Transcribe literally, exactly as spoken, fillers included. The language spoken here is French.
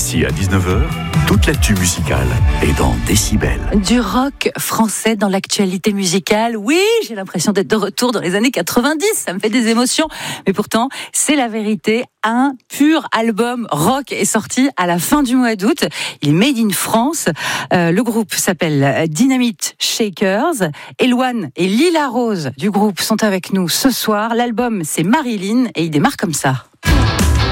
Ici à dix-neuf heures, toute l'actu musicale est dans Décibel. Du rock français dans l'actualité musicale. Oui, j'ai l'impression d'être de retour dans les années quatre-vingt-dix. Ça me fait des émotions. Mais pourtant, c'est la vérité. Un pur album rock est sorti à la fin du mois d'août. Il est made in France. Euh, le groupe s'appelle Dynamite Shakers. Eloane et Lila Rose du groupe sont avec nous ce soir. L'album, c'est Marilyn et il démarre comme ça.